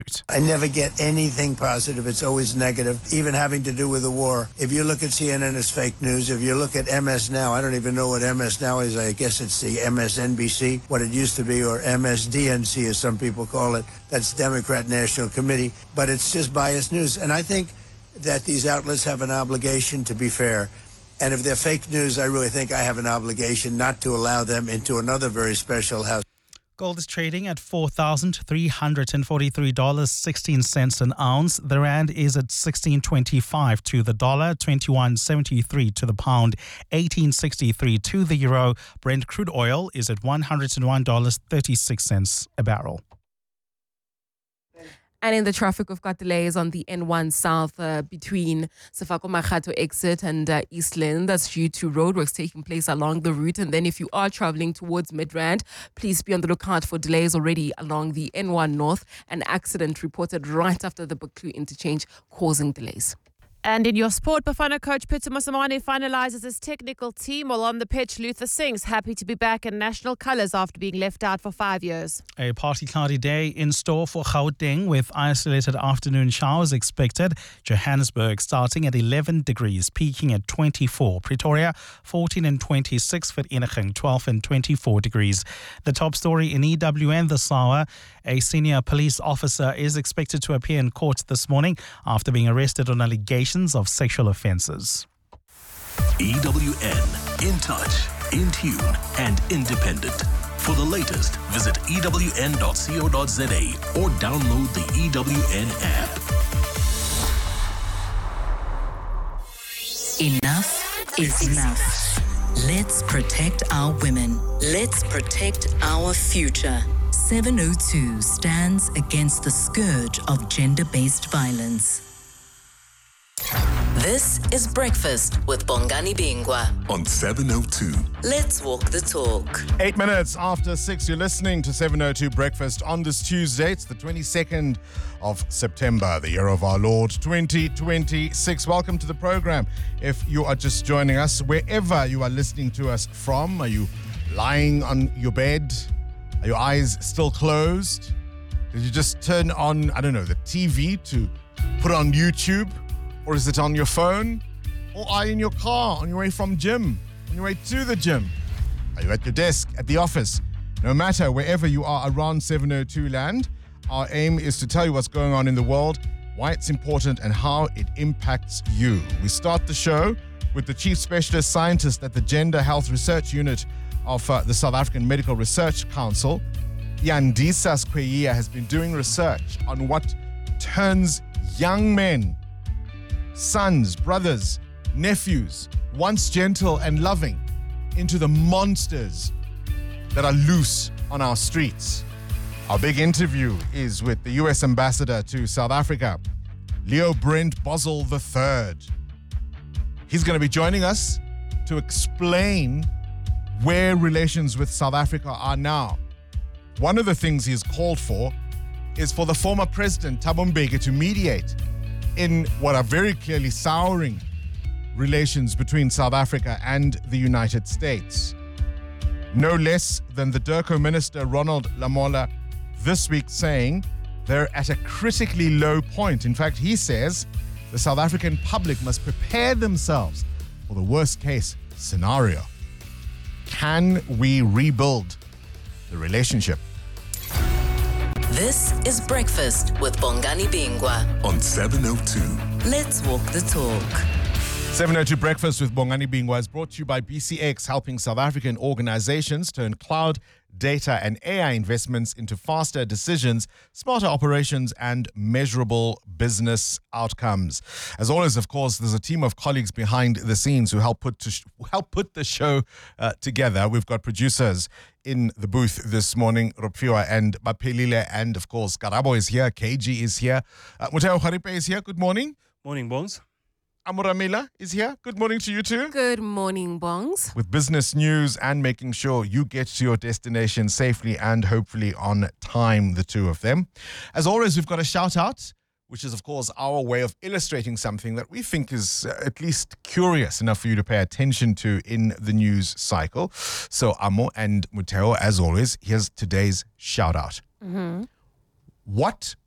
I never get anything positive. It's always negative, even having to do with the war. If you look at CNN, it's fake news. If you look at MS Now, I don't even know what MS Now is. I guess it's the MSNBC, what it used to be, or MSDNC, as some people call it. That's Democrat National Committee. But it's just biased news. And I think that these outlets have an obligation to be fair. And if they're fake news, I really think I have an obligation not to allow them into another very special house. Gold is trading at $4,343.16 an ounce. The rand is at 16.25 to the dollar, 21.73 to the pound, 18.63 to the euro. Brent crude oil is at $101.36 a barrel. And in the traffic, we've got delays on the N1 South between Sefako Makgato exit and Eastland. That's due to roadworks taking place along the route. And then if you are traveling towards Midrand, please be on the lookout for delays already along the N1 North. An accident reported right after the Buccleuch interchange causing delays. And in your sport, Bafana coach Peter Mosamane finalises his technical team, while on the pitch, Luther Singh's happy to be back in national colours after being left out for 5 years. A partly cloudy day in store for Gauteng with isolated afternoon showers expected. Johannesburg starting at 11 degrees, peaking at 24. Pretoria 14 and 26. Vereeniging 12 and 24 degrees. The top story in EWN this hour. A senior police officer is expected to appear in court this morning after being arrested on allegations of sexual offences. EWN, in touch, in tune and independent. For the latest, visit ewn.co.za or download the EWN app. Enough is enough. Let's protect our women. Let's protect our future. 702 stands against the scourge of gender-based violence. This is Breakfast with Bongani Bingwa On 702. Let's walk the talk. 8 minutes after 6, you're listening to 702 Breakfast on this Tuesday. It's the 22nd of September, the year of our Lord 2026. Welcome to the program. If you are just joining us, wherever you are listening to us from, are you lying on your bed? Are your eyes still closed? Did you just turn on, the TV to put on YouTube? Or is it on your phone? Or are you in your car on your way from gym, on your way to the gym? Are you at your desk, at the office? No matter, wherever you are around 702 land, our aim is to tell you what's going on in the world, why it's important, and how it impacts you. We start the show with the Chief Specialist Scientist at the Gender Health Research Unit of the South African Medical Research Council. Yandisa Skweyiya has been doing research on what turns young men, sons, brothers, nephews, once gentle and loving, into the monsters that are loose on our streets. Our big interview is with the U.S. Ambassador to South Africa, Leo Brent Bosel III. He's going to be joining us to explain where relations with South Africa are now. One of the things he's called for is for the former president, Thabo Mbeki, to mediate in what are very clearly souring relations between South Africa and the United States. No less than the DIRCO Minister, Ronald Lamola, this week saying they're at a critically low point. In fact, he says the South African public must prepare themselves for the worst case scenario. Can we rebuild the relationship? This is Breakfast with Bongani Bingwa On 702. Let's walk the talk. 702 Breakfast with Bongani Bingwa is brought to you by BCX, helping South African organizations turn cloud, data and AI investments into faster decisions, smarter operations and measurable business outcomes. As always, of course, there's a team of colleagues behind the scenes who help put the show together. We've got producers in the booth this morning, Ropfiwa and Baphelile, and of course, Karabo is here, KG is here, Muteo Kharipe is here. Good morning. Morning, Bongs. Amuramila is here. Good morning to you too. Good morning, Bongs. With business news and making sure you get to your destination safely and hopefully on time, the two of them. As always, we've got a shout out, which is, of course, our way of illustrating something that we think is at least curious enough for you to pay attention to in the news cycle. So, Amo and Muteo, as always, here's today's shout out. Mm-hmm. What